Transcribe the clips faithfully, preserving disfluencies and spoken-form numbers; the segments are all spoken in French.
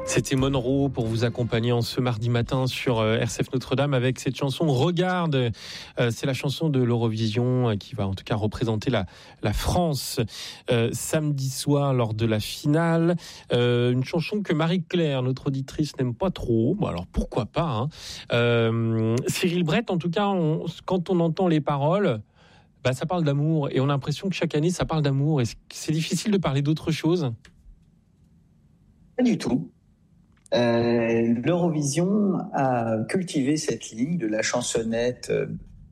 C'était Monroe pour vous accompagner en ce mardi matin sur R C F Notre-Dame avec cette chanson Regarde. C'est la chanson de l'Eurovision qui va en tout cas représenter la, la France euh, samedi soir lors de la finale. Euh, une chanson que Marie-Claire, notre auditrice, n'aime pas trop. Bon, alors pourquoi pas hein. euh, Cyril Brett, en tout cas, on, quand on entend les paroles, bah, ça parle d'amour et on a l'impression que chaque année ça parle d'amour. Est-ce que c'est difficile de parler d'autre chose ? Pas du tout. Euh, L'Eurovision a cultivé cette ligne de la chansonnette euh,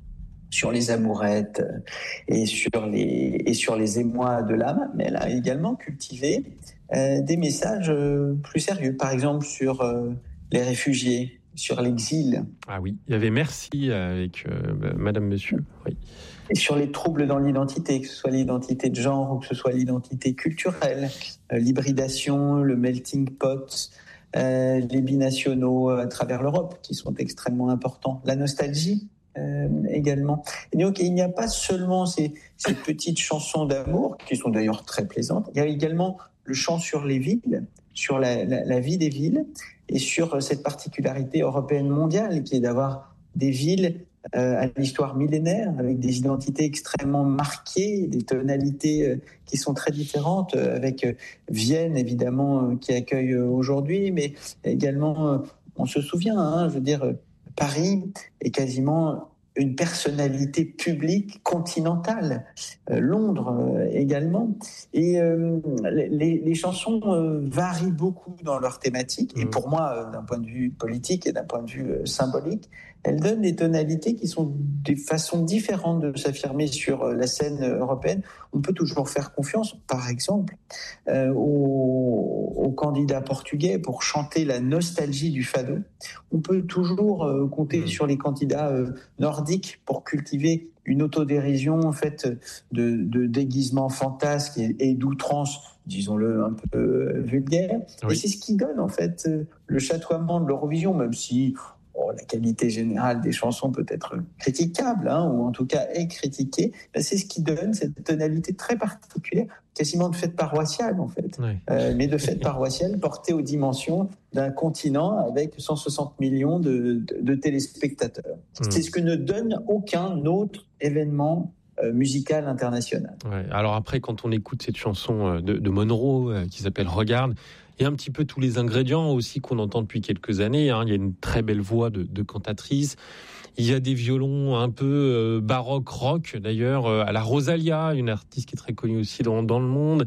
sur les amourettes euh, et sur les et sur les émois de l'âme, mais elle a également cultivé euh, des messages euh, plus sérieux, par exemple sur euh, les réfugiés, sur l'exil. Ah oui, il y avait Merci avec euh, Madame Monsieur. Oui. Et sur les troubles dans l'identité, que ce soit l'identité de genre ou que ce soit l'identité culturelle, euh, l'hybridation, le melting pot. Euh, les binationaux à travers l'Europe qui sont extrêmement importants, la nostalgie euh, également. Et donc il n'y a pas seulement ces, ces petites chansons d'amour qui sont d'ailleurs très plaisantes, il y a également le chant sur les villes, sur la, la, la vie des villes et sur cette particularité européenne mondiale qui est d'avoir des villes Euh, à l'histoire millénaire, avec des identités extrêmement marquées, des tonalités euh, qui sont très différentes, euh, avec euh, Vienne évidemment euh, qui accueille euh, aujourd'hui, mais également, euh, on se souvient, hein, je veux dire, euh, Paris est quasiment une personnalité publique continentale, euh, Londres euh, également, et euh, les, les chansons euh, varient beaucoup dans leur thématique, et pour moi, euh, d'un point de vue politique et d'un point de vue euh, symbolique, elles donnent des tonalités qui sont des façons différentes de s'affirmer sur la scène européenne. On peut toujours faire confiance, par exemple, euh, aux, aux candidats portugais pour chanter la nostalgie du fado. On peut toujours euh, compter mmh. sur les candidats euh, nordiques pour cultiver une autodérision en fait de, de déguisements fantasques et, et d'outrance, disons-le un peu euh, vulgaire. Oui. Et c'est ce qui donne en fait euh, le chatoiement de l'Eurovision, même si Oh, la qualité générale des chansons peut être critiquable, hein, ou en tout cas est critiquée, ben c'est ce qui donne cette tonalité très particulière, quasiment de fête paroissiale en fait, oui. euh, mais de fête paroissiale portée aux dimensions d'un continent avec cent soixante millions de, de, de téléspectateurs. Mmh. C'est ce que ne donne aucun autre événement euh, musical international. Ouais. Alors après, quand on écoute cette chanson de, de Monroe euh, qui s'appelle Regarde, il y a un petit peu tous les ingrédients aussi qu'on entend depuis quelques années. Hein. Il y a une très belle voix de, de cantatrice. Il y a des violons un peu euh, baroque rock, d'ailleurs, euh, à la Rosalia, une artiste qui est très connue aussi dans, dans le monde.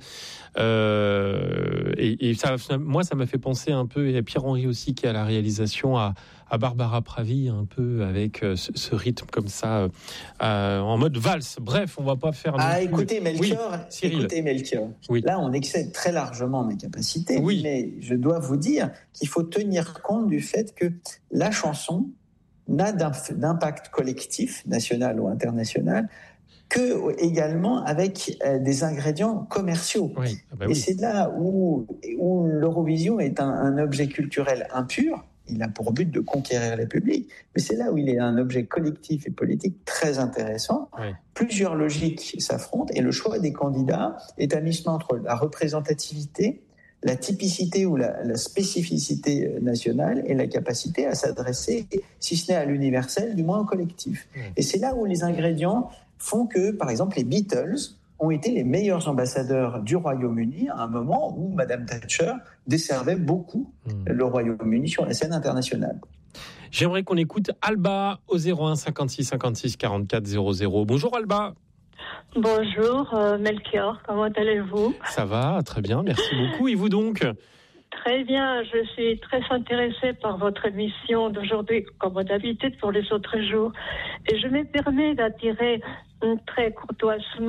Euh, et et ça, moi, ça m'a fait penser un peu, et Pierre-Henri aussi, qui est à la réalisation, à, à Barbara Pravi, un peu, avec euh, ce, ce rythme comme ça, euh, en mode valse. Bref, on va pas faire... Ah, écoutez, Melchior, oui, écoutez, Melchior. Oui. Là, on excède très largement mes capacités, oui. mais je dois vous dire qu'il faut tenir compte du fait que la chanson n'a d'impact collectif, national ou international, que également avec euh, des ingrédients commerciaux. Oui. Ah bah oui. Et c'est là où, où l'Eurovision est un, un objet culturel impur. Il a pour but de conquérir les publics, mais c'est là où il est un objet collectif et politique très intéressant. Oui. Plusieurs logiques s'affrontent et le choix des candidats est à mi-chemin entre la représentativité, la typicité ou la, la spécificité nationale et la capacité à s'adresser, si ce n'est à l'universel, du moins au collectif. Mmh. Et c'est là où les ingrédients font que, par exemple, les Beatles ont été les meilleurs ambassadeurs du Royaume-Uni à un moment où Madame Thatcher desservait beaucoup mmh. le Royaume-Uni sur la scène internationale. J'aimerais qu'on écoute Alba au zéro un cinquante-six cinquante-six quarante-quatre zéro zéro. Bonjour Alba. Bonjour euh, Melchior, comment allez-vous ? Ça va, très bien, merci beaucoup. Et vous donc ? Très bien, je suis très intéressée par votre émission d'aujourd'hui, comme d'habitude pour les autres jours. Et je me permets d'attirer très courtoisement